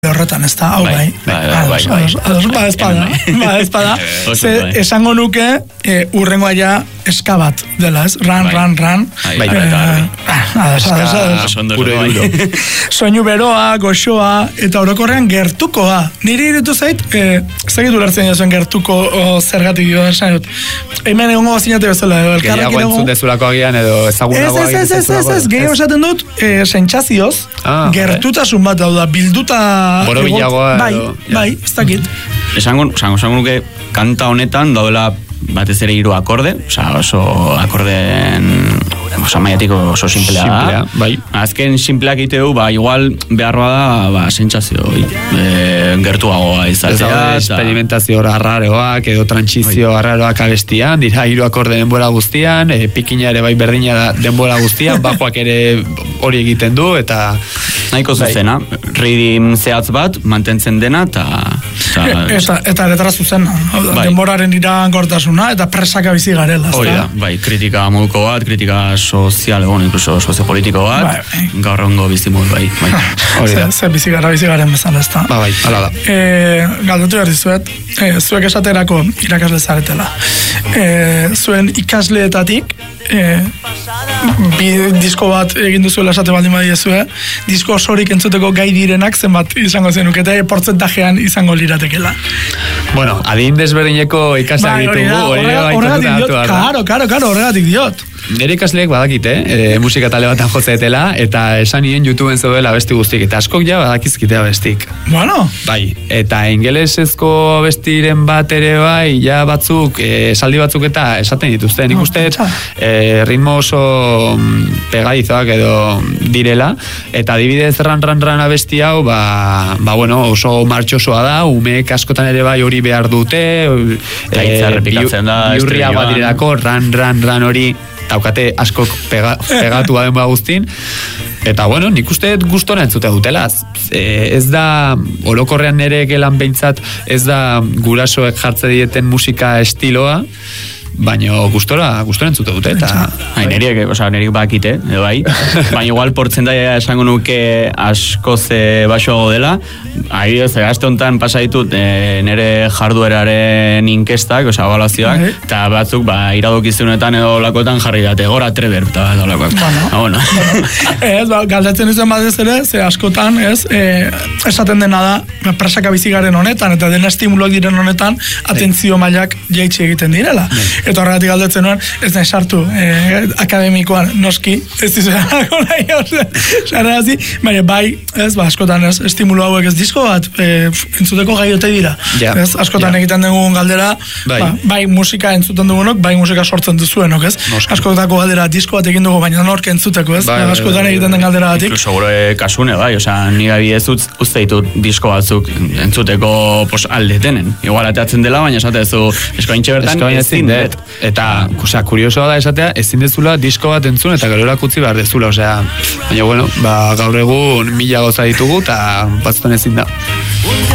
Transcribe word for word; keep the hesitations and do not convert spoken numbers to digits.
horretan, ez da, hau bai. Ba, ezpada, ba, ezpada. Esango nuke, urrengoa ja eska bat dela, ez? Ran, ran, ran. Bai, bai, soinu beroa, goxoa, eta orokorrean gertukoa. Niri iritu zait, zegitu lertzen jasuen gertuko zergatik dio, esan dut. Hemen egongo zinate bezala, edo elkarrekin egongo. Gehiago entzun dezulako agian, edo ezagunagoa. Ez, ez, ez, ez, ez, gehiago esaten dut, sentsazioz, gertutasun bat dauda, bilduta. Boro bilagoa. Bai, bai, ez dakit. Esango, esango, esango nuke kanta honetan daudela batez ere hiru akorde, osea, oso akordeen oso maiatiko oso simplea da. Bai. Azken simpleak iteu, ba, igual beharroa da, ba, sentsazio e, gertuagoa izatea. Ez da, experimentazio arraroak edo trantsizio arraroak abestian, dira hiru akorde denbora guztian, e, pikina ere bai berdina da denbora guztian, bajoak ere hori egiten du, eta nahiko zuzena, rhythm zehatz bat, mantentzen dena, eta eta, eta letra zuzena, bai. Denboraren iragankortasuna, eta presaka bizi garela. Hori da, bai, kritika moduko bat, kritika sozial egon, incluso soziopolitiko bat, bai, gaur ongo bizimut, bai, bai. Hori da. Ze bizi gara, bizi garen bezala, ez da. Ba, bai, ala da. E, galdatu behar dizuet, e, zuek esaterako irakasle zaretela. E, zuen ikasleetatik, e, bi disko bat egin duzuela esate baldin badiezue, disko osorik entzuteko gai direnak zenbat izango zenukete, portzentajean izango liratekela. Bueno, adin desberdineko ikasleak ditugu, horregatik diot, karo, karo, karo, horregatik diot. Nire ikasleek badakite, e, musika tale batan jotzeetela, eta esan nien YouTubeen zeudela abesti guztik, eta askok ja badakizkite abestik. Bueno. Bai, eta ingelesezko abestiren bat ere bai, ja batzuk, e, esaldi batzuk eta esaten dituzte. Nik uste, e, ritmo oso pegadizoak edo direla, eta adibidez ran, ran, ran abesti hau, ba, ba bueno, oso martxosoa da, umeek askotan ere bai hori behar dute, e, biurria bat direlako, ran, ran, ran hori, daukate askok pega, pegatu baden ba guztin, eta bueno, nik uste gustora entzute dutela. E, ez da, orokorrean nire gelan behintzat, ez da gurasoek jartze dieten musika estiloa, baina gustora, gustora entzute dute, eta Hai, niriek, oza, niriek bakite, edo bai, baina igual portzentaia esango nuke asko ze baxoago dela, ahi ez, gazte honetan pasa ditut e, nire jardueraren inkestak, oza, evaluazioak, eta batzuk, ba, iradokizunetan edo lakoetan jarri date, gora treber, eta edo lakoak. Bueno, ah, bueno. Ez, ba, galdatzen izan batez ere, ze askotan, ez, e, esaten dena da, presaka bizigaren honetan, eta dena estimuloak diren honetan, atentzio mailak jaitsi egiten direla. Eta horregatik galdetzen nuen, ez nahi sartu eh, akademikoan noski, ez dizurako nahi sarrazi, baina bai, ez, ba, askotan ez, estimulo hauek ez disko bat, eh, entzuteko gaiote dira. Yeah. Ez, askotan yeah. egiten dugun galdera, bai. Ba, bai musika entzuten dugunok, bai musika sortzen duzuenok, ez? Noski. Askotako galdera disko bat egin dugu, baina nork entzuteko, ez? Bai, askotan bai, egiten den galdera batik. Incluso gure kasune, bai, oza, nire bidez uste ditut disko batzuk entzuteko pos, alde denen. Igual ateatzen dela, baina esatezu, eskointxe bertan ezin dut. Eta, osea, kuriosoa da esatea, ezin dezula disko bat entzun, eta gero erakutzi behar dezula, osea, baina, bueno, ba, gaur egun mila goza ditugu, eta batzutan ezin da.